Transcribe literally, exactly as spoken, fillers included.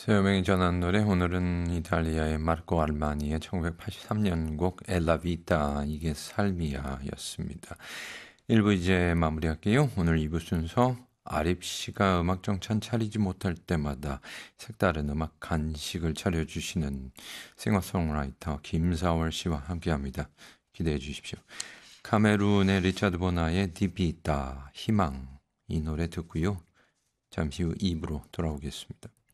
서여명이 전한 노래 오늘은 이탈리아의 마르코 알마니의 천구백팔십삼 년 곡 엘라 비타 이게 삶이야 였습니다. 일 부 이제 마무리할게요. 오늘 이 부 순서 아립 씨가 음악 정찬 차리지 못할 때마다 색다른 음악 간식을 차려주시는 싱어송라이터 김사월 씨와 함께합니다. 기대해 주십시오. 카메룬의 리차드 보나의 디비타 희망 이 노래 듣고요. 잠시 후 이 부로 돌아오겠습니다.